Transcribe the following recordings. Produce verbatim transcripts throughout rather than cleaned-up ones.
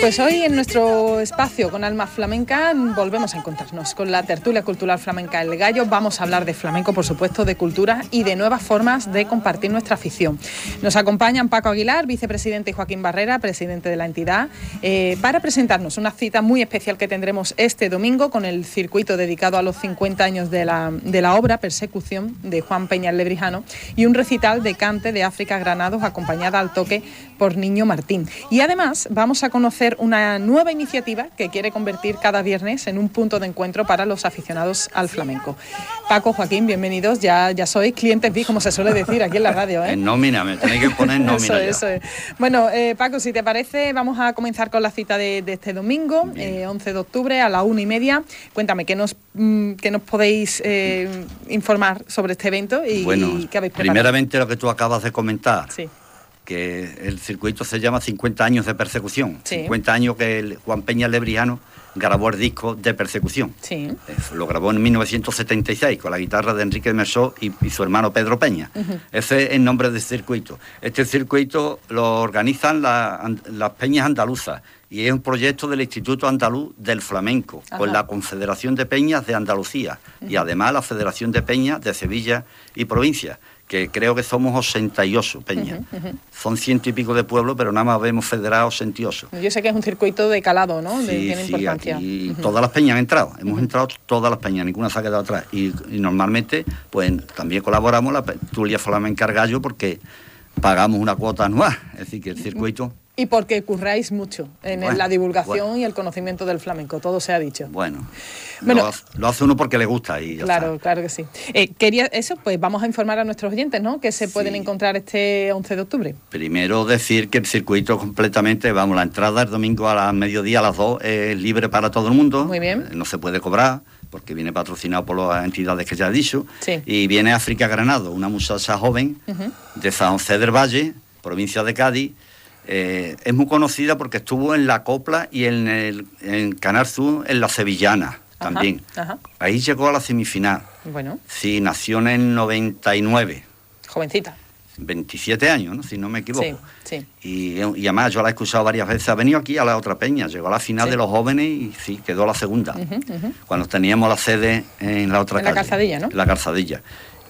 Pues hoy en nuestro espacio con Alma Flamenca volvemos a encontrarnos con la tertulia cultural flamenca El Gallo. Vamos a hablar de flamenco, por supuesto, de cultura y de nuevas formas de compartir nuestra afición. Nos acompañan Paco Aguilar, vicepresidente, y Joaquín Barrera, presidente de la entidad, eh, para presentarnos una cita muy especial que tendremos este domingo con el circuito dedicado a los cincuenta años de la, de la obra Persecución de Juan Peña Lebrijano y un recital de cante de África Granados acompañada al toque por Niño Martín. Y además vamos a conocer una nueva iniciativa que quiere convertir cada viernes en un punto de encuentro para los aficionados al flamenco. Paco, Joaquín, bienvenidos. Ya, ya sois clientes V I P, como se suele decir aquí en la radio, ¿eh? En nómina, me tenéis que poner nómina. Eso, eso es. Bueno, eh, Paco, si te parece, vamos a comenzar con la cita de, de este domingo, eh, once de octubre, a la una y media. Cuéntame, ¿qué nos, mm, qué nos podéis eh, informar sobre este evento y, bueno, y qué habéis preparado? Primeramente lo que tú acabas de comentar. Sí. Que el circuito se llama cincuenta años de persecución, sí. cincuenta años que el Juan Peña Lebrijano grabó el disco de Persecución. Sí. Lo grabó en mil novecientos setenta y seis con la guitarra de Enrique Mersó y, y su hermano Pedro Peña. Uh-huh. Ese es el nombre del circuito. Este circuito lo organizan la, las peñas andaluzas y es un proyecto del Instituto Andaluz del Flamenco, Ajá. con la Confederación de Peñas de Andalucía uh-huh. y además la Federación de Peñas de Sevilla y provincias, que creo que somos ochenta y ocho peñas. Uh-huh, uh-huh. Son ciento y pico de pueblos, pero nada más vemos federados ochenta y ocho. Yo sé que es un circuito de calado, ¿no? Sí, de, tiene sí, importancia. Aquí uh-huh. todas las peñas han entrado. Hemos uh-huh. entrado todas las peñas, ninguna se ha quedado atrás. Y, y normalmente, pues también colaboramos la tertulia flamenca El Gallo porque pagamos una cuota anual. Es decir, que el circuito... Uh-huh. Y porque curráis mucho en bueno, la divulgación bueno. y el conocimiento del flamenco, todo se ha dicho. Bueno, bueno lo, hace, lo hace uno porque le gusta y ya Claro, está. claro que sí. Eh, quería eso, pues vamos a informar a nuestros oyentes, ¿no? Que se sí. pueden encontrar este once de octubre. Primero decir que el circuito completamente, vamos, la entrada el domingo a las mediodía a las dos es libre para todo el mundo. Muy bien. No se puede cobrar, porque viene patrocinado por las entidades que ya he dicho. Sí. Y viene África Granado, una muchacha joven uh-huh. de San José del Valle, provincia de Cádiz. Eh, es muy conocida porque estuvo en La Copla y en el en Canal Sur en La Sevillana también. Ajá, ajá. Ahí llegó a la semifinal. Bueno. Sí, nació en el noventa y nueve. Jovencita. veintisiete años, ¿no? Si no me equivoco. Sí, sí. Y, y además yo la he escuchado varias veces. Ha venido aquí a la otra peña, llegó a la final sí. de los jóvenes y sí, quedó la segunda. Uh-huh, uh-huh. Cuando teníamos la sede en la otra en calle. La Calzadilla, ¿no? La Calzadilla.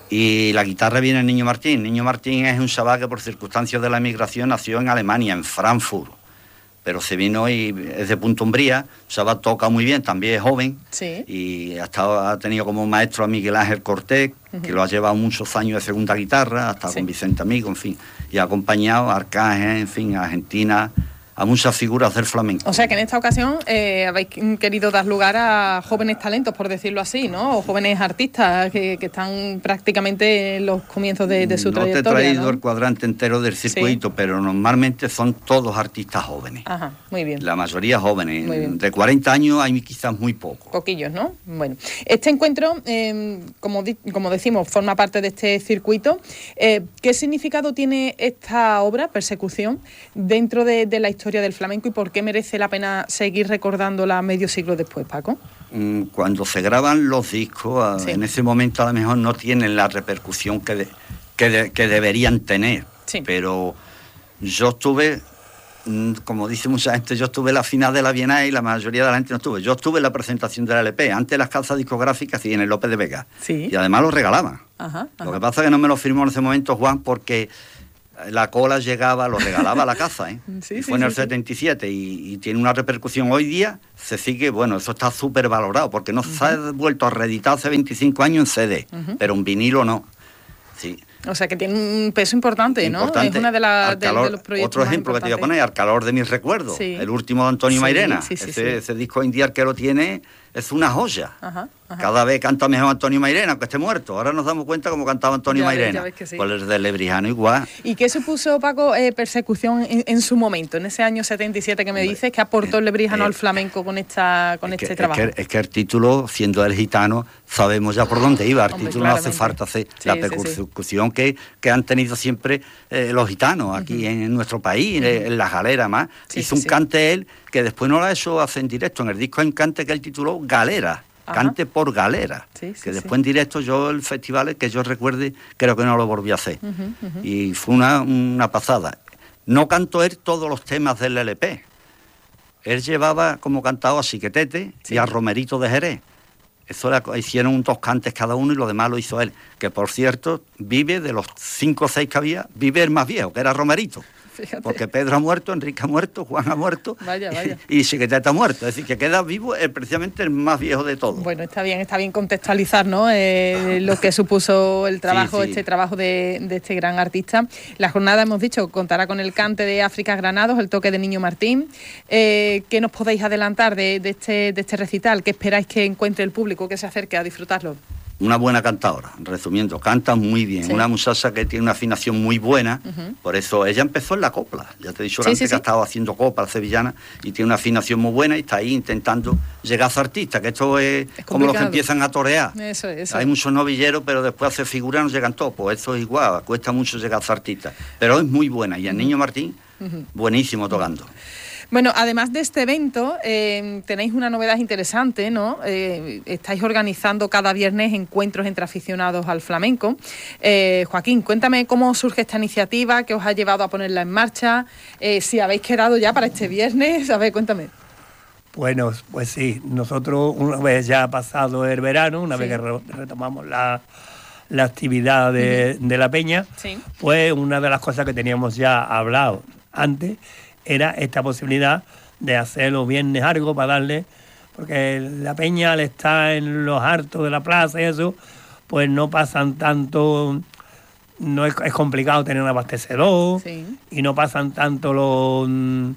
Y la guitarra viene el Niño Martín. Niño Martín es un chaval que por circunstancias de la emigración nació en Alemania, en Frankfurt. Pero se vino y es de Punta Umbría. Un chaval toca muy bien, también es joven. Sí. Y ha, estado, ha tenido como maestro a Miguel Ángel Cortés, uh-huh. que lo ha llevado muchos años de segunda guitarra, hasta sí. con Vicente Amigo, en fin. Y ha acompañado a Arcángel, en fin, a Argentina, a muchas figuras del flamenco. O sea que en esta ocasión eh, habéis querido dar lugar a jóvenes talentos, por decirlo así, ¿no? O jóvenes artistas que, que están prácticamente en los comienzos de, de su no trayectoria. No te he traído ¿no? el cuadrante entero del circuito, sí. pero normalmente son todos artistas jóvenes. Ajá, muy bien. La mayoría jóvenes. Muy bien. De cuarenta años hay quizás muy pocos. Poquillos, ¿no? Bueno, este encuentro, eh, como, di- como decimos, forma parte de este circuito. Eh, ¿Qué significado tiene esta obra, Persecución, dentro de, de la historia del flamenco y por qué merece la pena seguir recordándola medio siglo después, Paco? Cuando se graban los discos, sí. en ese momento a lo mejor no tienen la repercusión que, de, que, de, que deberían tener, sí. pero yo estuve, como dice mucha gente, yo estuve en la final de la Bienal y la mayoría de la gente no estuve. Yo estuve en la presentación de la L P, antes las calzas discográficas y en el López de Vega, sí. y además lo regalaban. Ajá, ajá. Lo que pasa es que no me lo firmó en ese momento Juan porque la cola llegaba, lo regalaba a la casa, ¿eh? Sí, y sí, fue en el sí, sí. setenta y siete y, y tiene una repercusión hoy día, se sigue, bueno, eso está súper valorado, porque no uh-huh. se ha vuelto a reeditar hace veinticinco años en C D, uh-huh. pero en vinilo no. Sí. O sea que tiene un peso importante, importante. ¿no? Es una de, la, de, calor, de los proyectos Otro ejemplo que te voy a poner, Al calor de mis recuerdos, sí. el último de Antonio sí, Mairena, sí, sí, ese, sí. ese disco indiar que lo tiene es una joya. Ajá, ajá. Cada vez canta mejor Antonio Mairena, aunque esté muerto. Ahora nos damos cuenta cómo cantaba Antonio ya Mairena. ves, ya ves sí. Pues el de Lebrijano igual. ¿Y qué supuso, Paco, eh, Persecución en, en su momento, en ese año setenta y siete que me Hombre, dices, que aportó el Lebrijano eh, al flamenco con esta con es este que, trabajo? Es que, es que el título, siendo el gitano, sabemos ya por dónde iba. El Hombre, título no hace claramente. falta hacer Sí, la sí, persecución sí. que, que han tenido siempre eh, los gitanos aquí uh-huh. en, en nuestro país, uh-huh. en las galeras más. Sí, Hizo sí, un sí. cante él, que después no lo ha hecho hacer en directo. En el disco hay un cante que él tituló Galera. Ajá. Cante por Galera, sí, sí, que después sí. en directo yo el festival que yo recuerde creo que no lo volví a hacer uh-huh, uh-huh. y fue una, una pasada. No cantó él todos los temas del L P, él llevaba como cantado a Siquetete sí. y a Romerito de Jerez. Eso era, hicieron un dos cantes cada uno y lo demás lo hizo él. Que, por cierto, vive de los cinco o seis que había, vive el más viejo, que era Romerito. Fíjate. Porque Pedro ha muerto, Enrique ha muerto, Juan ha muerto vaya, vaya. y, y Siquetete ha muerto. Es decir, que queda vivo el, precisamente el más viejo de todos. Bueno, está bien, está bien contextualizar, ¿no? Eh, lo que supuso el trabajo, sí, sí. este trabajo de, de este gran artista. La jornada, hemos dicho, contará con el cante de África Granados, el toque de Niño Martín. Eh, ¿Qué nos podéis adelantar de, de, este, de este recital? ¿Qué esperáis que encuentre el público, que se acerque a disfrutarlo? Una buena cantadora, resumiendo, canta muy bien, sí. una muchacha que tiene una afinación muy buena, uh-huh. por eso ella empezó en la copla, ya te he dicho sí, antes sí, que sí. ha estado haciendo copla sevillana y tiene una afinación muy buena y está ahí intentando llegar a ser artista, que esto es, es como los que empiezan a torear. Eso, eso. Hay muchos novilleros, pero después hacer figuras no llegan todos, pues eso es igual, cuesta mucho llegar a ser artista, pero es muy buena y el uh-huh. Niño Martín, uh-huh. buenísimo tocando. Bueno, además de este evento, eh, tenéis una novedad interesante, ¿no? Eh, estáis organizando cada viernes encuentros entre aficionados al flamenco. Eh, Joaquín, cuéntame cómo surge esta iniciativa, qué os ha llevado a ponerla en marcha, eh, si habéis quedado ya para este viernes, a ver, cuéntame. Bueno, pues sí, nosotros una vez ya ha pasado el verano, una sí. vez que re- retomamos la, la actividad de, uh-huh. de la peña, sí. pues una de las cosas que teníamos ya hablado antes era esta posibilidad de hacer los viernes algo para darle, porque la peña al estar en los hartos de la plaza y eso, pues no pasan tanto, no es, es complicado tener un abastecedor sí. y no pasan tanto los,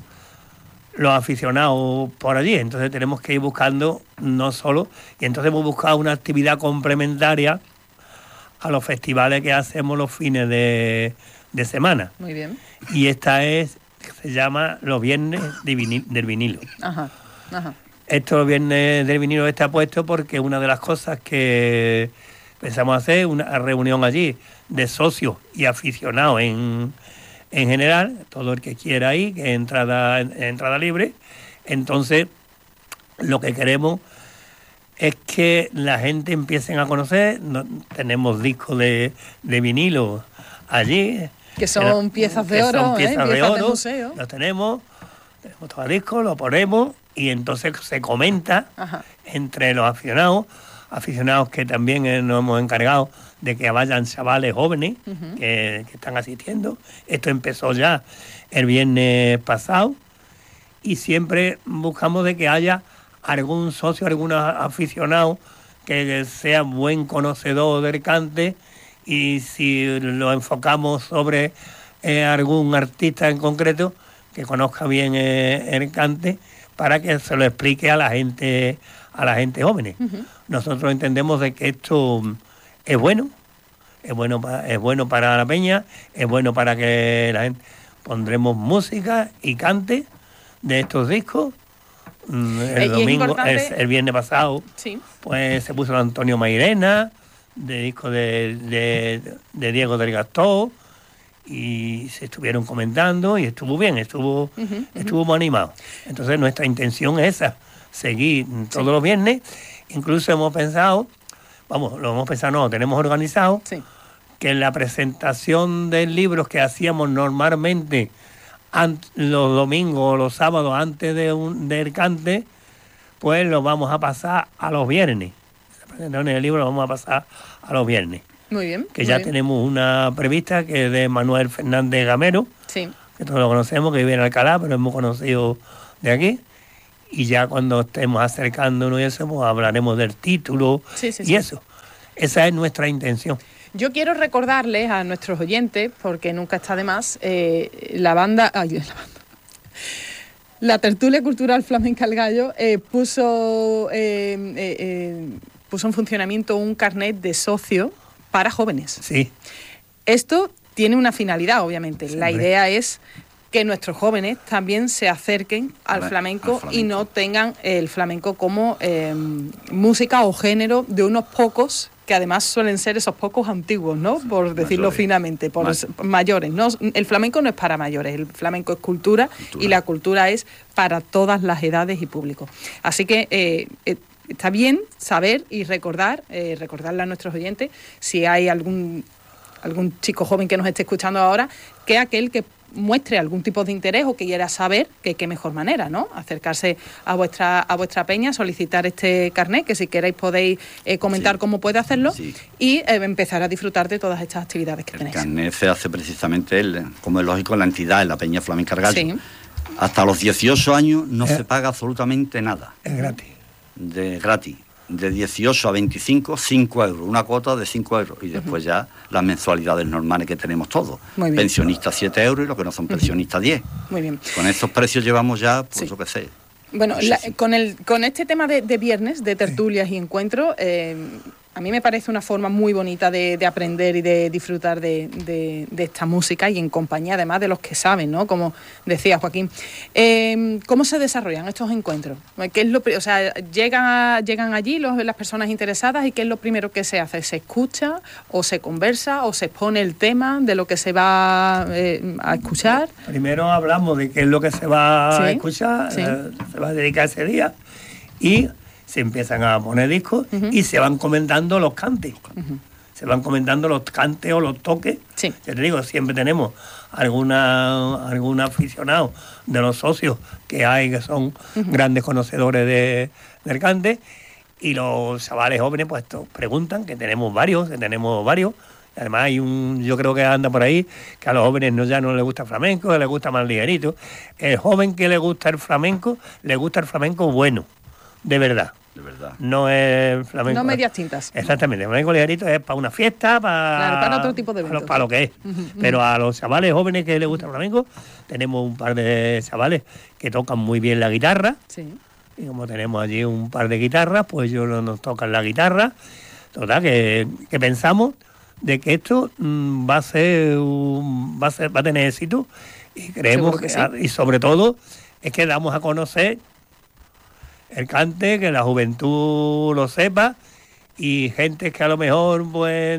los aficionados por allí, entonces tenemos que ir buscando no solo, y entonces hemos buscado una actividad complementaria a los festivales que hacemos los fines de, de semana. Muy bien. Y esta es se llama los viernes de vinil, del vinilo. Ajá, ajá. Esto, los viernes del vinilo, está puesto porque una de las cosas que pensamos hacer, una reunión allí de socios y aficionados en, en general, todo el que quiera ir, que es entrada, entrada libre. Entonces, lo que queremos es que la gente empiece a conocer, no, tenemos discos de, de vinilo allí, que son piezas de oro, son piezas, ¿eh? de, piezas oro, de museo. Los tenemos, tenemos todo el disco, lo ponemos y entonces se comenta Ajá. entre los aficionados, aficionados que también eh, nos hemos encargado de que vayan chavales jóvenes uh-huh. que, que están asistiendo. Esto empezó ya el viernes pasado y siempre buscamos de que haya algún socio, algún aficionado que sea buen conocedor del cante. Y si lo enfocamos sobre eh, algún artista en concreto que conozca bien eh, el cante para que se lo explique a la gente a la gente joven. Uh-huh. Nosotros entendemos de que esto es bueno, es bueno para, es bueno para la peña, es bueno para que la gente pondremos música y cante de estos discos. El eh, domingo, el, el viernes pasado, sí. pues se puso Antonio Mairena, de disco de, de, de Diego del Gastó, y se estuvieron comentando y estuvo bien, estuvo, uh-huh, estuvo uh-huh. muy animado. Entonces nuestra intención es esa, seguir todos sí. los viernes. Incluso hemos pensado, vamos, lo hemos pensado, no, tenemos organizado, sí. que en la presentación de libros que hacíamos normalmente ant, los domingos o los sábados antes de un, del cante, pues lo vamos a pasar a los viernes. En el libro lo vamos a pasar a los viernes. Muy bien. Que muy ya bien. tenemos una prevista que es de Manuel Fernández Gamero, sí. que todos lo conocemos, que vive en Alcalá, pero hemos conocido de aquí. Y ya cuando estemos acercándonos y eso, pues hablaremos del título sí, sí, y sí. eso. Esa es nuestra intención. Yo quiero recordarles a nuestros oyentes, porque nunca está de más, eh, la banda... Ay, la banda. La Tertulia Cultural Flamenca El Gallo eh, puso... Eh, eh, eh, puso en funcionamiento un carnet de socio para jóvenes. Sí. Esto tiene una finalidad, obviamente. Sí, la hombre. idea es que nuestros jóvenes también se acerquen al, al, flamenco, al flamenco y no tengan el flamenco como eh, música o género de unos pocos, que además suelen ser esos pocos antiguos, ¿no? Por decirlo mayores. finamente, por May- mayores. ¿no? El flamenco no es para mayores, el flamenco es cultura, cultura. Y la cultura es para todas las edades y públicos. Así que... Eh, eh, está bien saber y recordar, eh, recordarle a nuestros oyentes, si hay algún algún chico joven que nos esté escuchando ahora, que aquel que muestre algún tipo de interés o que quiera saber, que qué mejor manera, ¿no? Acercarse a vuestra a vuestra peña, solicitar este carnet, que si queréis podéis eh, comentar sí. cómo puede hacerlo sí. y eh, empezar a disfrutar de todas estas actividades que el tenéis. El carnet se hace precisamente, el, como es lógico, en la entidad, en la Peña Flamenca El Gallo. Sí. Hasta los dieciocho años no eh, se paga absolutamente nada. Es gratis. De gratis. De dieciocho a veinticinco, cinco euros, una cuota de cinco euros y después uh-huh. ya las mensualidades normales que tenemos todos. Pensionistas siete euros y los que no son pensionistas uh-huh. diez. Muy bien. Con estos precios llevamos ya, pues sí. yo qué sé. Bueno, la, con el con este tema de, de viernes, de tertulias y encuentros, eh, a mí me parece una forma muy bonita de, de aprender y de disfrutar de, de, de esta música y en compañía además de los que saben, ¿no? Como decía Joaquín. Eh, ¿Cómo se desarrollan estos encuentros? ¿Qué es lo, o sea, llegan, llegan allí los, las personas interesadas y qué es lo primero que se hace? ¿Se escucha o se conversa o se expone el tema de lo que se va eh, a escuchar? Primero hablamos de qué es lo que se va ¿Sí? a escuchar, ¿Sí? eh, se va a dedicar ese día y se empiezan a poner discos uh-huh. y se van comentando los cantes. Uh-huh. Se van comentando los cantes o los toques. Sí. Ya te digo, siempre tenemos alguna algún aficionado de los socios que hay que son uh-huh. grandes conocedores de, del cante y los chavales jóvenes pues preguntan, que tenemos varios, que tenemos varios. Además hay un, yo creo que anda por ahí, que a los jóvenes no, ya no les gusta el flamenco, que les gusta más ligerito. El joven que le gusta el flamenco, le gusta el flamenco bueno, de verdad. De verdad. No es flamenco. No medias tintas. Exactamente. El flamenco ligerito es para una fiesta, para, claro, para otro tipo de eventos. Para, para lo que es. Uh-huh. Pero a los chavales jóvenes que les gusta el flamenco, tenemos un par de chavales que tocan muy bien la guitarra. Sí. Y como tenemos allí un par de guitarras, pues ellos nos tocan la guitarra. Total, que, que pensamos de que esto mmm, va a ser, un, va a ser, va a tener éxito. Y creemos que, que sí. Y sobre todo, es que damos a conocer el cante, que la juventud lo sepa, y gente que a lo mejor pues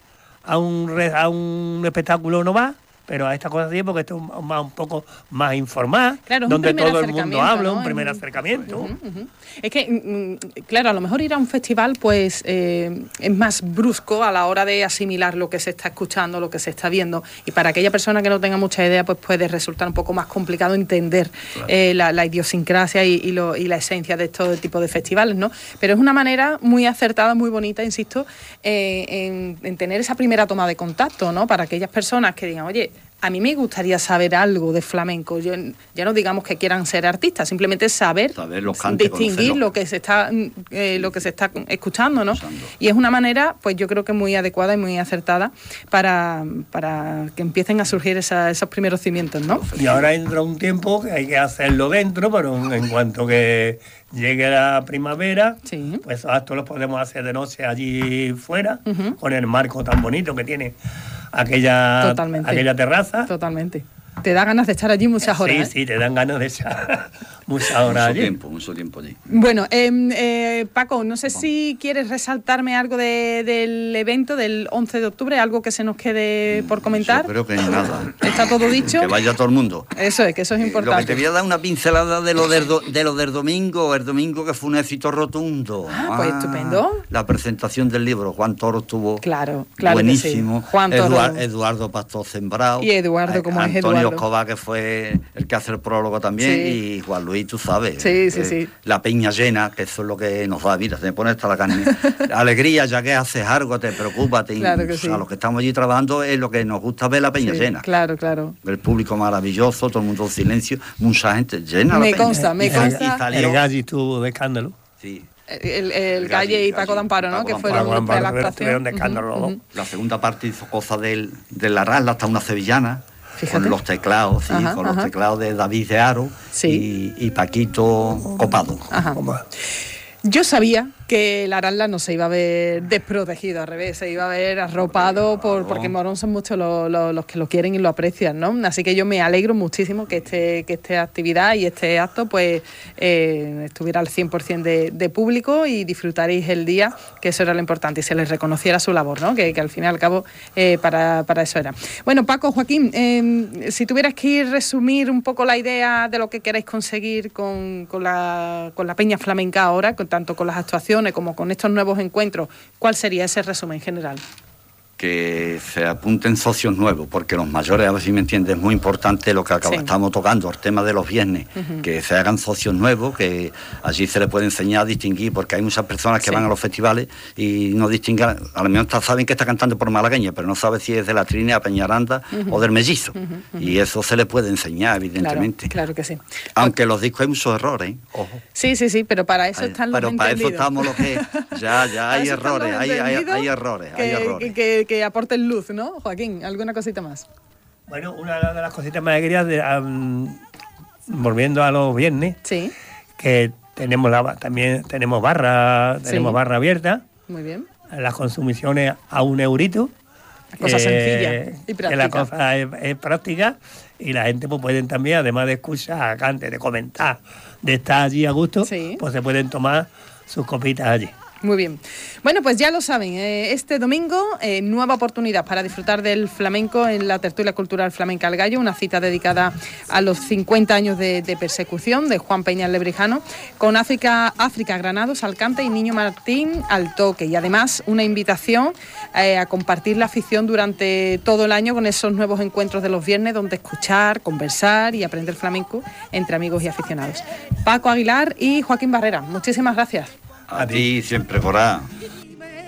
a un, a un espectáculo no va, pero a estas cosas sí, porque esto es más, un poco más informada, claro, donde todo el mundo habla, ¿no? Un primer acercamiento. Uh-huh, uh-huh. Es que, claro, a lo mejor ir a un festival pues eh, es más brusco a la hora de asimilar lo que se está escuchando, lo que se está viendo, y para aquella persona que no tenga mucha idea pues puede resultar un poco más complicado entender claro. eh, la, la idiosincrasia y, y, lo, y la esencia de estos tipos de festivales, ¿no? Pero es una manera muy acertada, muy bonita, insisto, eh, en, en tener esa primera toma de contacto, ¿no? Para aquellas personas que digan, oye, a mí me gustaría saber algo de flamenco. Yo, ya no digamos que quieran ser artistas, simplemente saber, saber los cantes, distinguir lo que se está eh, lo que se está escuchando, ¿no? Escuchando. Y es una manera, pues yo creo que muy adecuada y muy acertada para, para que empiecen a surgir esa, esos primeros cimientos, ¿no? Y ahora entra un tiempo que hay que hacerlo dentro, pero en cuanto que llegue la primavera, sí. pues esos actos los podemos hacer de noche allí fuera, uh-huh. con el marco tan bonito que tiene aquella, aquella terraza. Totalmente. Te da ganas de estar allí muchas horas. Sí, ¿eh? sí, te dan ganas de estar muchas horas mucho allí. tiempo, mucho tiempo allí. Bueno, eh, eh, Paco, no sé si quieres resaltarme algo de, del evento del once de octubre, algo que se nos quede por comentar. Yo creo que nada. ¿Está todo dicho? Que vaya todo el mundo. Eso es, que eso es importante. Lo que te voy a dar una pincelada de lo del, do, de lo del domingo, el domingo que fue un éxito rotundo. Ah, pues ah, estupendo. La presentación del libro, Juan Toro estuvo claro, claro buenísimo. Sí. Juan Toro. Eduard, Eduardo Pastor Sembrado. Y Eduardo, como Antonio es Eduardo. Antonio Escobar, que fue el que hace el prólogo también, sí. Y Juan Luis, tú sabes. Sí, eh, sí, sí. La peña llena, que eso es lo que nos da, mira, se me pone hasta la carne. Alegría, ya que haces algo, te preocupas. Te, claro que o sea, sí. los que estamos allí trabajando es lo que nos gusta ver la peña sí, llena. Claro, claro. El público maravilloso, todo el mundo en silencio, mucha gente llena. Me la consta, peña. me y, consta. Y salió, el Galli estuvo de escándalo. Sí. El, el, el Galle y Paco de Amparo, ¿no? Paco que fueron Paco de la Amparo, actuación. de escándalo, uh-huh, uh-huh. La segunda parte hizo cosa del, de la Rasla, hasta una sevillana. Fíjate. Con los teclados, sí, ajá, con ajá. los teclados de David de Aro, sí. y, y Paquito Copado. Ajá. Yo sabía que el Arasla no se iba a ver desprotegido, al revés, se iba a ver arropado por, porque en Morón son muchos los, los, los que lo quieren y lo aprecian, ¿no? Así que yo me alegro muchísimo que este que esta actividad y este acto pues eh, estuviera al cien por ciento de, de público y disfrutaréis el día, que eso era lo importante, y se les reconociera su labor, ¿no? Que, que al fin y al cabo eh, para, para eso era. Bueno, Paco, Joaquín, eh, si tuvieras que ir resumir un poco la idea de lo que queréis conseguir con, con, la, con la Peña Flamenca ahora, con, tanto con las actuaciones como con estos nuevos encuentros, ¿cuál sería ese resumen general? que se apunten socios nuevos, porque los mayores, a ver si me entiendes, es muy importante lo que acaba, sí. estamos tocando, el tema de los viernes, uh-huh. que se hagan socios nuevos, que allí se les puede enseñar a distinguir, porque hay muchas personas que sí. van a los festivales y no distinguen, a lo mejor saben que está cantando por malagueña, pero no sabe si es de la Trinidad, Peñaranda uh-huh. o del Mellizo, uh-huh. Uh-huh. y eso se le puede enseñar, evidentemente. Claro, claro que sí. Aunque en los discos hay muchos errores, ¿eh? Ojo. Sí, sí, sí, pero para eso hay, están los Pero para eso estamos los que... Ya, ya hay errores, hay, hay, hay errores, que, hay errores. Que, que, que aporten luz, ¿no, Joaquín? ¿Alguna cosita más? Bueno, una de las cositas más que quería, de, um, volviendo a los viernes, sí. que tenemos la, también tenemos barra, tenemos sí. barra abierta. Muy bien. Las consumiciones a un eurito. Cosa eh, sencilla y práctica. Que la cosa es, es práctica y la gente pues pueden también, además de escuchar, antes de comentar, de estar allí a gusto, sí. pues se pueden tomar sus copitas allí. Muy bien. Bueno, pues ya lo saben, eh, este domingo, eh, nueva oportunidad para disfrutar del flamenco en la tertulia cultural Flamenca El Gallo, una cita dedicada a los cincuenta años de, de persecución de Juan Peña Lebrijano, con África, África Granados al cante y Niño Martín al toque. Y además una invitación eh, a compartir la afición durante todo el año con esos nuevos encuentros de los viernes, donde escuchar, conversar y aprender flamenco entre amigos y aficionados. Paco Aguilar y Joaquín Barrera, muchísimas gracias. A ti siempre, Corá.